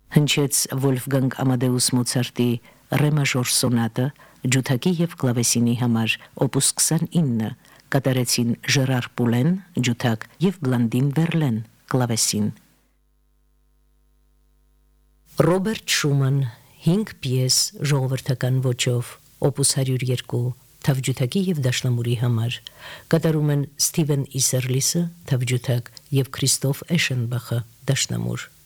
Հնչեց Վոլֆգանգ Ամադեուս Մոցարտի ռե մաժոր սոնատը ջութակի եւ կլավեսինի համար օպուս 29, կատարեցին Ժերար Պուլեն ջութակ եւ Բլանդին Վերլեն կլավեսին։ Ռոբերտ Շուման 5 պիես ժողովրդական ոճով օպուս 102 թավջութակի եւ դաշնամուրի համար կատարում են Ստիվեն Իսերլիսը թավջութակ եւ Քրիստոֆ Էշենբախը դաշնամուր։